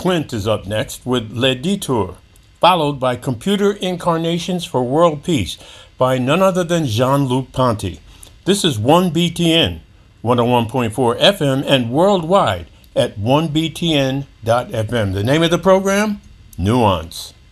Clint is up next with Le Detour, followed by Computer Incarnations for World Peace by none other than Jean-Luc Ponty. This is 1BTN, 101.4 FM and worldwide at 1BTN.FM. The name of the program? Nuance.